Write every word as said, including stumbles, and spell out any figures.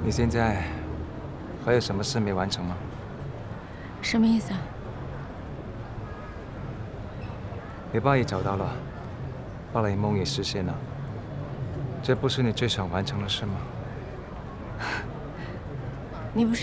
你现在还有什么事没完成吗？ 什么意思啊？ 你爸也找到了，芭蕾梦也实现了，这不是你最想完成的事吗？ 你不是